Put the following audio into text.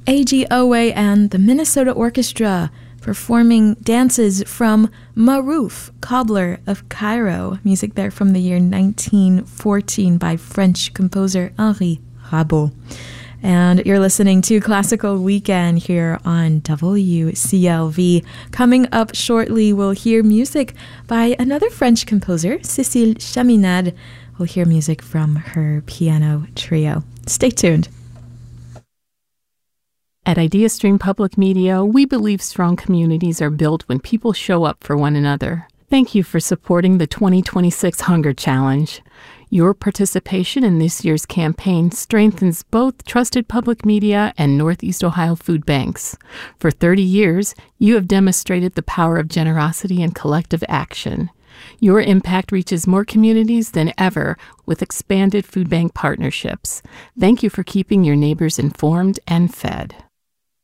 AGOA and the Minnesota Orchestra performing dances from Marouf, Cobbler of Cairo. Music there from the year 1914 by French composer Henri Rabault. And you're listening to Classical Weekend here on WCLV. Coming up shortly, we'll hear music by another French composer, Cécile Chaminade. We'll hear music from her piano trio. Stay tuned. At IdeaStream Public Media, we believe strong communities are built when people show up for one another. Thank you for supporting the 2026 Hunger Challenge. Your participation in this year's campaign strengthens both trusted public media and Northeast Ohio food banks. For 30 years, you have demonstrated the power of generosity and collective action. Your impact reaches more communities than ever with expanded food bank partnerships. Thank you for keeping your neighbors informed and fed.